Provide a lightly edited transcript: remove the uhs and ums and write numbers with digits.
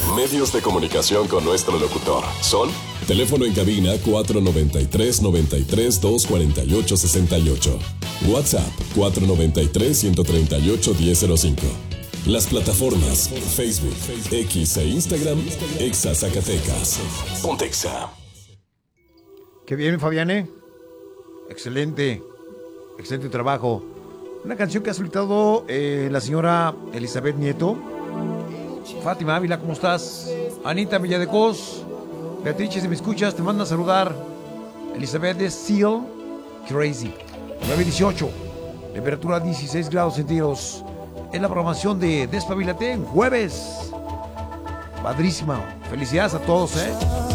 Medios de comunicación con nuestro locutor son: teléfono en cabina 493-93-248-68. WhatsApp 493-138-1005. Las plataformas Facebook, X e Instagram, Exa Zacatecas. Pontexa. Qué bien, Fabián, Excelente trabajo. Una canción que ha solicitado la señora Elizabeth Nieto. Fátima Ávila, ¿cómo estás? Anita Villadecos. Beatriz, si me escuchas, te manda a saludar. Elizabeth de Seal Crazy. 9:18. Temperatura 16 grados centígrados. Es la programación de Despabilate en jueves. Padrísima. Felicidades a todos,